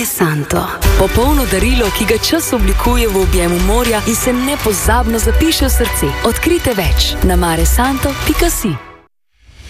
Mare Santo. Popolno darilo, ki ga čas oblikuje v objemu morja in se nepozabno zapiše v srce. Odkrite več na maresanto.si.